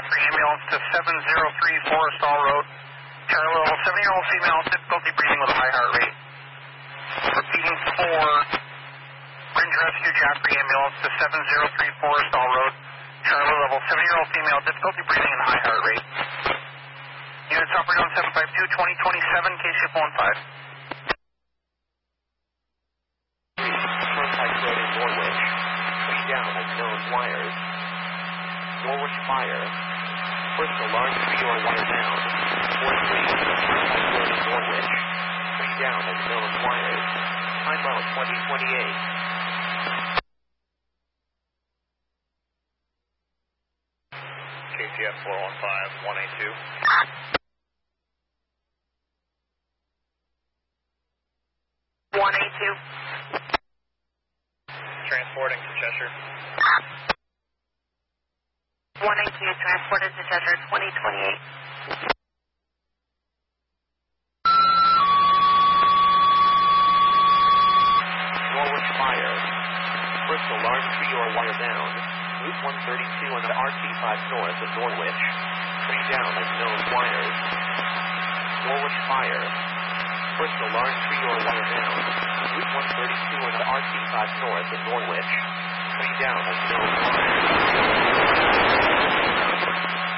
Joffrey ambulance to 703 Forestall Road. Charlie level 7-year-old female, difficulty breathing with a high heart rate. Repeating 4, Fringe Rescue Joffrey ambulance to 703 Forestall Road. Charlie level 7-year-old female, difficulty breathing and high heart rate. Units operating on 752, 2027, KCF 15. Turnpike Road in Norwich. 3 down at known wires. Norwich Fire. First alarm 3 or wire down. 4-3. Turnpike Road in Norwich. 3 down at known wires. Time out 2028. KCF 415, 182. 182. Transporting to Cheshire. 182 transported to Cheshire 2028. Norwich Fire. First alarm 3 or wire down. Route 132 on the RT5 north of Norwich. 3 down at known wires. Norwich Fire. First alarm 3 or wire down. Route 132 on the RT5 north of Norwich. 3 down at known wires.